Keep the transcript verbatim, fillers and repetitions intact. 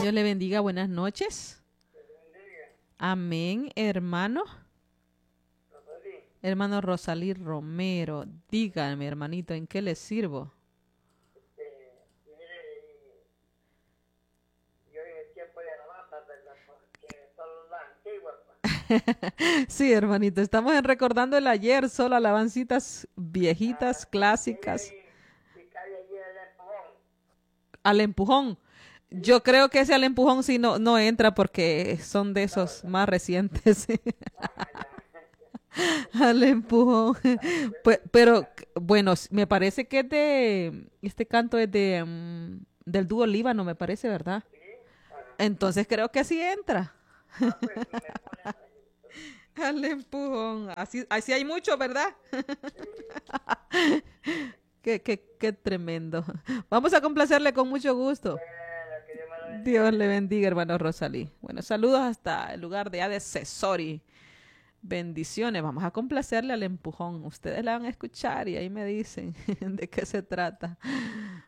Dios le bendiga, buenas noches. Amén, hermano. Hermano Rosalí Romero, dígame, hermanito, ¿en qué le sirvo? Sí, hermanito, estamos en recordando el ayer, solo alabancitas viejitas, clásicas. Al empujón. Yo creo que ese al empujón sí no, no entra porque son de esos más recientes. Al empujón. Pues, pero bueno, me parece que es de, este canto es de, um, del dúo Líbano, me parece, ¿verdad? Entonces creo que sí entra. Al empujón. Así, así hay mucho, ¿verdad? Qué, qué, qué tremendo. Vamos a complacerle con mucho gusto. Dios le bendiga, hermano Rosalí. Bueno, saludos hasta el lugar de Adesesori. Bendiciones. Vamos a complacerle al empujón. Ustedes la van a escuchar y ahí me dicen de qué se trata.